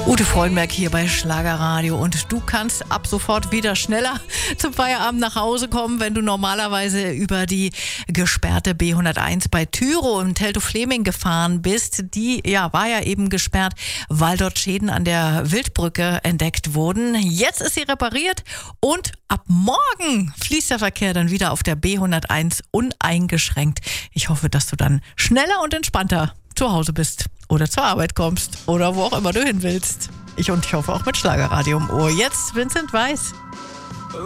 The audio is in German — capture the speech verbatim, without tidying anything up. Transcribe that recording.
Ute Freudenberg hier bei Schlagerradio und du kannst ab sofort wieder schneller zum Feierabend nach Hause kommen, wenn du normalerweise über die gesperrte B hunderteins bei Tyro und Teltow-Fleming gefahren bist. Die ja, war ja eben gesperrt, weil dort Schäden an der Wildbrücke entdeckt wurden. Jetzt ist sie repariert und ab morgen fließt der Verkehr dann wieder auf der B hunderteins uneingeschränkt. Ich hoffe, dass du dann schneller und entspannter zu Hause bist oder zur Arbeit kommst oder wo auch immer du hin willst. Ich und ich hoffe auch mit Schlagerradio im Ohr. Jetzt Vincent Weiss.